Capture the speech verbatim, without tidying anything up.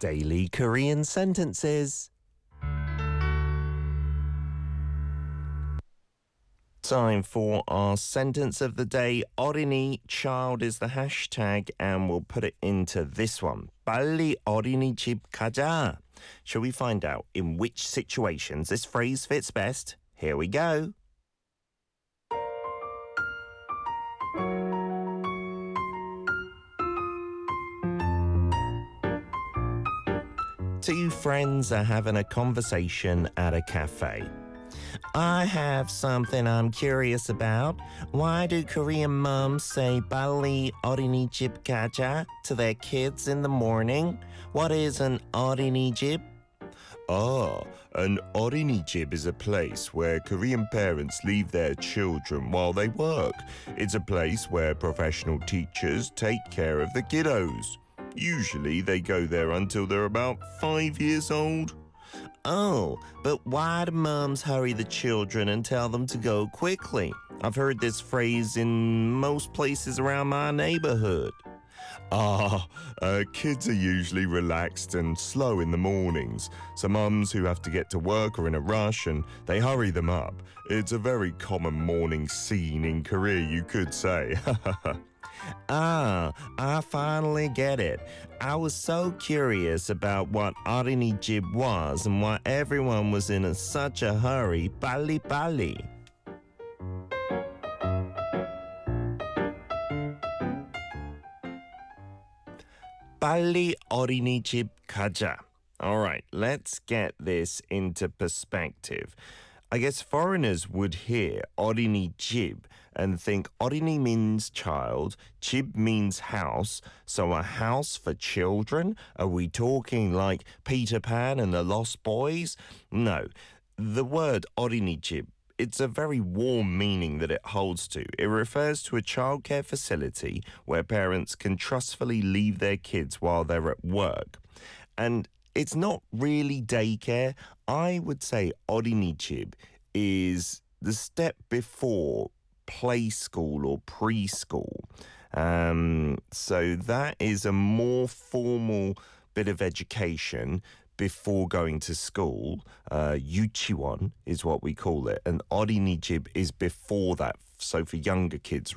Daily Korean sentences. Time for our sentence of the day. 어린이, child is the hashtag, and we'll put it into this one. 빨리 어린이집 가자. Shall we find out in which situations this phrase fits best? Here we go. Two friends are having a conversation at a cafe. I have something I'm curious about. Why do Korean moms say 빨리 어린이집 가자 to their kids in the morning? What is an 어린이집? Ah, an 어린이집 is a place where Korean parents leave their children while they work. It's a place where professional teachers take care of the kiddos. Usually they go there until they're about five years old. Oh, but why do mums hurry the children and tell them to go quickly? I've heard this phrase in most places around my neighborhood. Ah, uh, kids are usually relaxed and slow in the mornings, so mums who have to get to work are in a rush and they hurry them up. It's a very common morning scene in Korea, you could say. Ah, I finally get it. I was so curious about what 어린이집 was and why everyone was in a, such a hurry. 빨리 빨리. 빨리 어린이집 가자. All right, let's get this into perspective. I guess foreigners would hear 어린이집 and think 어린이 means child, 집 means house, so a house for children? Are we talking like Peter Pan and the Lost Boys? No, the word 어린이집, it's a very warm meaning that it holds to. It refers to a childcare facility where parents can trustfully leave their kids while they're at work. And it's not really daycare. I would say 어린이집 is the step before play school or preschool. Um, so that is a more formal bit of education before going to school. Uh, 유치원 is what we call it. And 어린이집 is before that. So for younger kids,